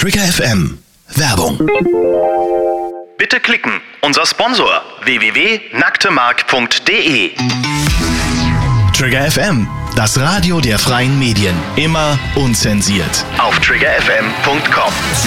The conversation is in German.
Trigger FM. Werbung. Bitte klicken. Unser Sponsor www.nacktemark.de. Trigger FM, das Radio der freien Medien. Immer unzensiert. Auf triggerfm.com.